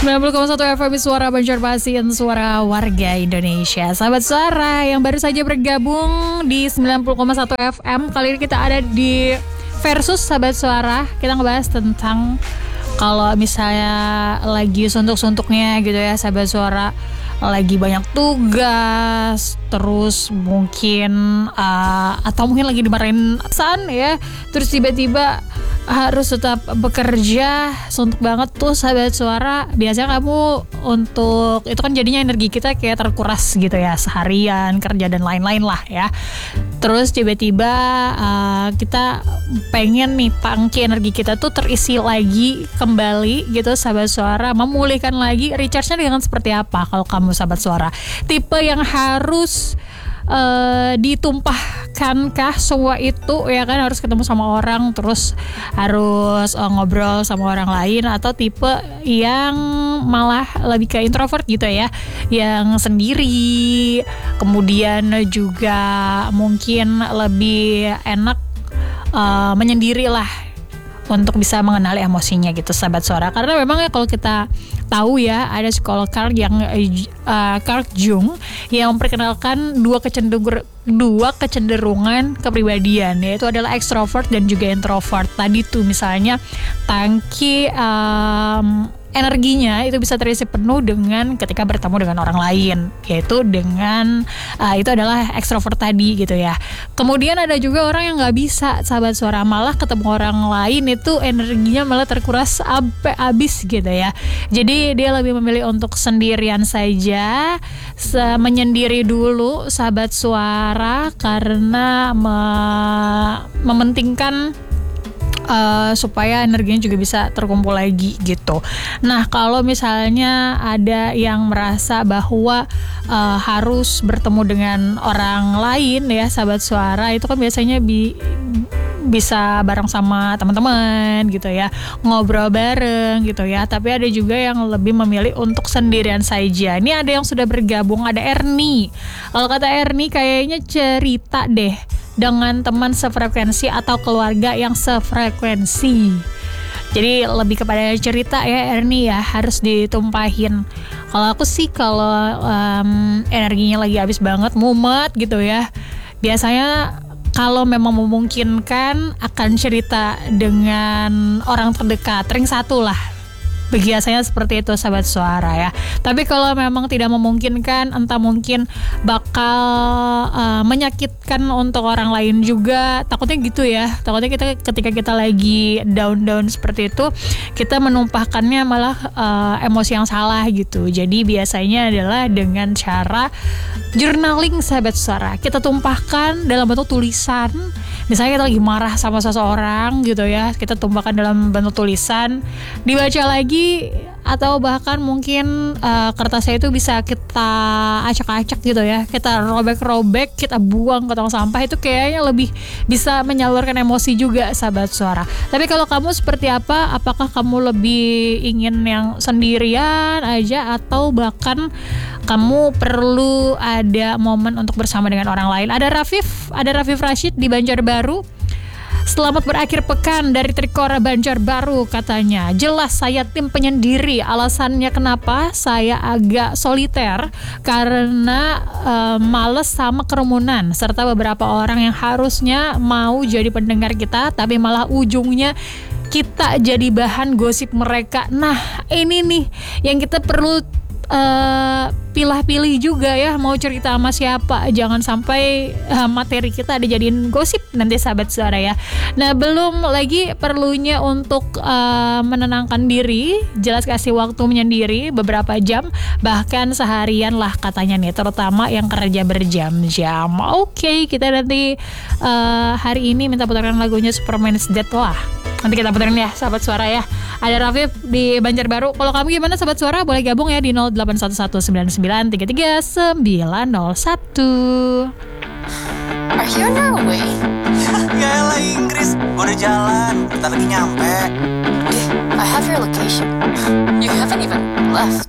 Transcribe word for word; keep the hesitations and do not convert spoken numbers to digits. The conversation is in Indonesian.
sembilan puluh koma satu F M Suara Banjarmasin, suara warga Indonesia. Sahabat suara yang baru saja bergabung di sembilan puluh koma satu F M, kali ini kita ada di Versus Sahabat Suara. Kita ngebahas tentang kalau misalnya lagi suntuk-suntuknya gitu ya sahabat suara, lagi banyak tugas, terus mungkin uh, atau mungkin lagi dimarahin atasan ya, terus tiba-tiba harus tetap bekerja, suntuk banget tuh sahabat suara. Biasanya kamu untuk itu kan jadinya energi kita kayak terkuras gitu ya, seharian kerja dan lain-lain lah ya. Terus tiba-tiba uh, kita pengen nih tangki energi kita tuh terisi lagi kembali gitu sahabat suara, memulihkan lagi. Recharge-nya dengan seperti apa kalau kamu sahabat suara? Tipe yang harus Uh, ditumpahkankah semua itu ya kan, harus ketemu sama orang terus harus uh, ngobrol sama orang lain, atau tipe yang malah lebih ke introvert gitu ya, yang sendiri, kemudian juga mungkin lebih enak uh, menyendiri lah untuk bisa mengenali emosinya gitu sahabat suara. Karena memang ya kalau kita tahu ya, ada psikolog Carl yang uh, Carl Jung yang memperkenalkan dua kecenderungan dua kecenderungan kepribadian, yaitu adalah extrovert dan juga introvert. Tadi tuh misalnya tangki um, energinya itu bisa terisi penuh dengan ketika bertemu dengan orang lain, yaitu dengan uh, itu adalah extrovert tadi gitu ya. Kemudian ada juga orang yang nggak bisa sahabat suara, malah ketemu orang lain itu energinya malah terkuras sampai habis gitu ya. Jadi dia lebih memilih untuk sendirian saja, se- menyendiri dulu sahabat suara, karena me- mementingkan Uh, supaya energinya juga bisa terkumpul lagi gitu. Nah kalau misalnya ada yang merasa bahwa uh, harus bertemu dengan orang lain ya sahabat suara, itu kan biasanya bi- bisa bareng sama teman-teman gitu ya, ngobrol bareng gitu ya. Tapi ada juga yang lebih memilih untuk sendirian saja. Ini ada yang sudah bergabung, ada Ernie. Kalau kata Ernie kayaknya cerita deh dengan teman sefrekuensi atau keluarga yang sefrekuensi. Jadi lebih kepada cerita ya Ernie ya, harus ditumpahin. Kalau aku sih kalau um, energinya lagi habis banget, mumet gitu ya, biasanya kalau memang memungkinkan akan cerita dengan orang terdekat, ring satu lah. Biasanya seperti itu sahabat suara ya. Tapi kalau memang tidak memungkinkan, entah mungkin bakal uh, menyakitkan untuk orang lain juga, takutnya gitu ya. Takutnya kita ketika kita lagi down-down seperti itu, kita menumpahkannya malah uh, emosi yang salah gitu. Jadi biasanya adalah dengan cara journaling sahabat suara. Kita tumpahkan dalam bentuk tulisan. Misalnya kita lagi marah sama seseorang gitu ya, kita tumpahkan dalam bentuk tulisan, dibaca lagi, atau bahkan mungkin uh, kertasnya itu bisa kita acak-acak gitu ya, kita robek-robek, kita buang ke tong sampah. Itu kayaknya lebih bisa menyalurkan emosi juga sahabat suara. Tapi kalau kamu seperti apa? Apakah kamu lebih ingin yang sendirian aja, atau bahkan kamu perlu ada momen untuk bersama dengan orang lain? Ada Rafif, ada Rafif Rashid di Banjarbaru. Selamat berakhir pekan dari Trikora Banjarbaru katanya. Jelas saya tim penyendiri. Alasannya kenapa? Saya agak soliter karena uh, males sama kerumunan, serta beberapa orang yang harusnya mau jadi pendengar kita, tapi malah ujungnya kita jadi bahan gosip mereka. Nah ini nih yang kita perlu Uh, pilah-pilih juga ya, mau cerita sama siapa. Jangan sampai uh, materi kita dijadiin gosip nanti sahabat suara ya. Nah belum lagi perlunya untuk uh, menenangkan diri, jelas kasih waktu menyendiri beberapa jam, bahkan seharian lah katanya nih, terutama yang kerja berjam-jam. Oke okay, kita nanti uh, hari ini minta putaran lagunya Superman's Dead lah. Nanti kita puterin ya sahabat suara ya. Ada Rafif di Banjarbaru. Kalau kamu gimana sahabat suara? Boleh gabung ya di nol delapan satu satu sembilan sembilan tiga tiga sembilan nol satu. Are you on your way? Ya lah Inggris, gue udah jalan, bentar lagi nyampe. I have your location. You haven't even left.